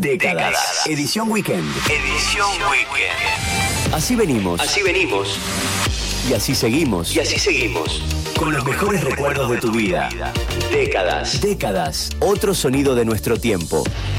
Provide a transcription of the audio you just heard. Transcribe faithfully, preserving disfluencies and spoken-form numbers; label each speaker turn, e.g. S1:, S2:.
S1: Décadas.
S2: Décadas.
S1: Edición Weekend.
S2: Edición Weekend.
S1: Así venimos.
S2: Así venimos.
S1: Y así seguimos.
S2: Y así seguimos.
S1: Con los mejores recuerdos de tu vida.
S2: Décadas.
S1: Décadas. Otro sonido de nuestro tiempo.